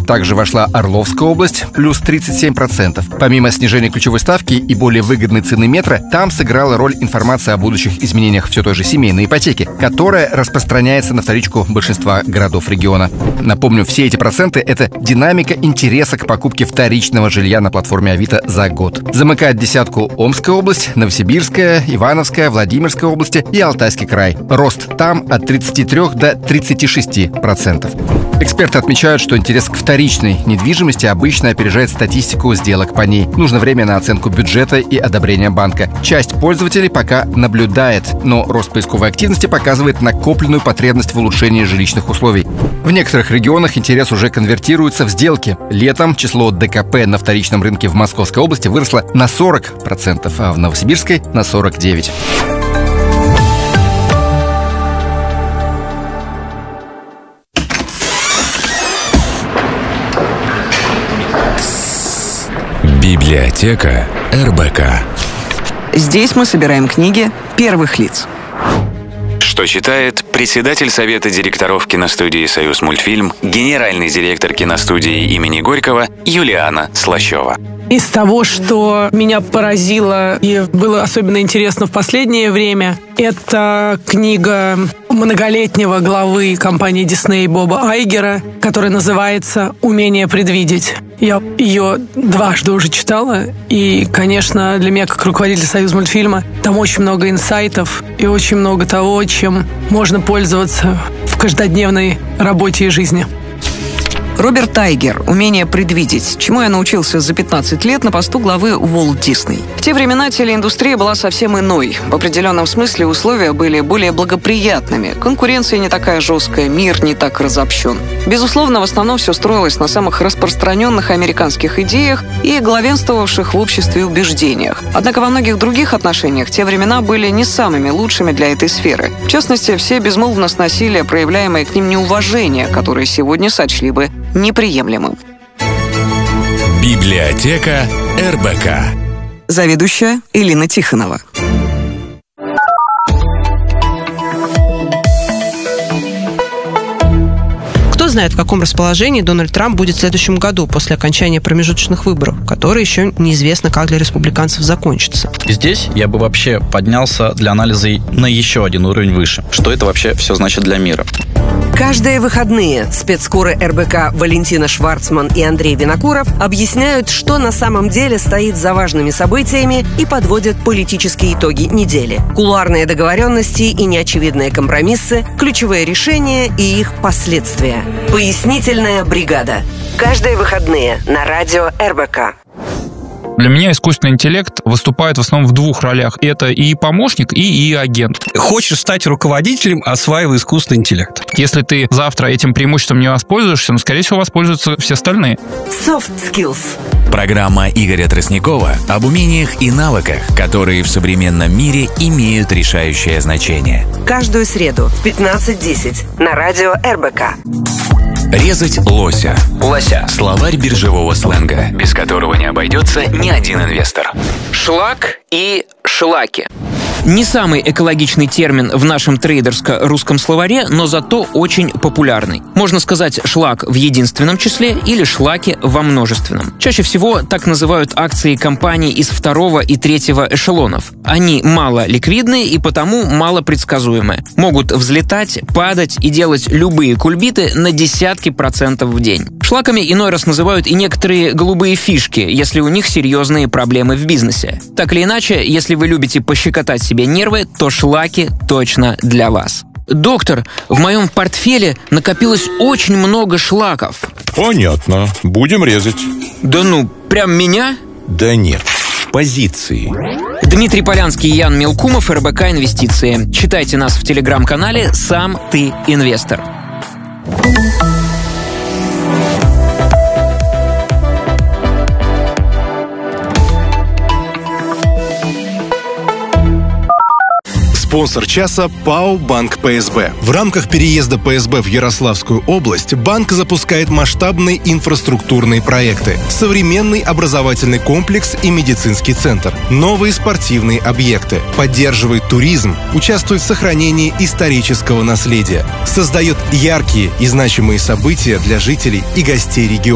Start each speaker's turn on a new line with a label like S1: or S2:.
S1: Также вошла Орловская область, плюс 37%. Помимо снижения ключевой ставки и более выгодной цены метра, там сыграла роль информация о будущих изменениях все той же семейной ипотеки, которая распространяется на вторичку большинства городов региона. Напомню, все эти проценты — это динамика интереса к покупке вторичного жилья на платформе Авито за год. Замыкает десятку Омская область, Новосибирская, Ивановская, Владимирская области и Алтайский край. Рост там от 33 до 36%. Эксперты отмечают, что интерес к вторичной недвижимости обычно опережает статистику сделок по ней. Нужно время на оценку бюджета и одобрение банка. Часть пользователей пока наблюдает, но рост поисковой активности показывает накопленную потребность в улучшении жилищных условий. В некоторых регионах интерес уже конвертируется в сделки. Летом число ДКП на вторичном рынке в Московской области выросло на 40%, а в Новосибирской — на 49%.
S2: Библиотека РБК.
S3: Здесь мы собираем книги первых лиц.
S2: Что читает председатель Совета директоров киностудии «Союзмультфильм», генеральный директор киностудии имени Горького Юлиана Слащева.
S4: Из того, что меня поразило и было особенно интересно в последнее время, это книга многолетнего главы компании Disney Боба Айгера, которая называется «Умение предвидеть». Я ее дважды уже читала, и, конечно, для меня, как руководителя Союзмультфильма, там очень много инсайтов и очень много того, чем можно пользоваться в каждодневной работе и жизни.
S3: Роберт Айгер «Умение предвидеть», чему я научился за 15 лет на посту главы Walt Disney. В те времена телеиндустрия была совсем иной. В определенном смысле условия были более благоприятными. Конкуренция не такая жесткая, мир не так разобщен. Безусловно, в основном все строилось на самых распространенных американских идеях и главенствовавших в обществе убеждениях. Однако во многих других отношениях те времена были не самыми лучшими для этой сферы. В частности, все безмолвно сносили проявляемое к ним неуважение, которое сегодня сочли бы неприемлемым.
S2: Библиотека РБК.
S3: Заведующая Элина Тихонова.
S5: Кто знает, в каком расположении Дональд Трамп будет в следующем году после окончания промежуточных выборов, которые еще неизвестно, как для республиканцев закончатся.
S6: Здесь я бы вообще поднялся для анализа на еще один уровень выше. Что это вообще все значит для мира?
S7: Каждые выходные спецкоры РБК Валентина Шварцман и Андрей Винокуров объясняют, что на самом деле стоит за важными событиями и подводят политические итоги недели. Кулуарные договоренности и неочевидные компромиссы, ключевые решения и их последствия. Пояснительная бригада. Каждые выходные на радио РБК.
S8: Для меня искусственный интеллект выступает в основном в двух ролях. Это и помощник, и агент.
S9: Хочешь стать руководителем, осваивай искусственный интеллект.
S8: Если ты завтра этим преимуществом не воспользуешься, ну, скорее всего, воспользуются все остальные.
S7: Soft skills.
S2: Программа Игоря Тростникова об умениях и навыках, которые в современном мире имеют решающее значение.
S7: Каждую среду в 15:10 на радио РБК.
S2: Резать лося. Словарь биржевого сленга, без которого не обойдется ни один инвестор.
S10: Шлак и шлаки. Не самый экологичный термин в нашем трейдерско-русском словаре, но зато очень популярный. Можно сказать шлак в единственном числе или шлаки во множественном. Чаще всего так называют акции компаний из второго и третьего эшелонов. Они мало ликвидные и потому мало предсказуемые. Могут взлетать, падать и делать любые кульбиты на десятки процентов в день. Шлаками иной раз называют и некоторые голубые фишки, если у них серьезные проблемы в бизнесе. Так или иначе, если вы любите пощекотать себе нервы, то шлаки точно для вас. Доктор, в моем портфеле накопилось очень много шлаков.
S11: Понятно. Будем резать.
S10: Да ну, прям меня?
S11: Да нет. Позиции.
S10: Дмитрий Полянский и Ян Мелкумов, РБК Инвестиции. Читайте нас в телеграм-канале «Сам ты инвестор».
S12: Спонсор часа ПАО «Банк ПСБ». В рамках переезда ПСБ в Ярославскую область банк запускает масштабные инфраструктурные проекты, современный образовательный комплекс и медицинский центр, новые спортивные объекты, поддерживает туризм, участвует в сохранении исторического наследия, создает яркие и значимые события для жителей и гостей региона.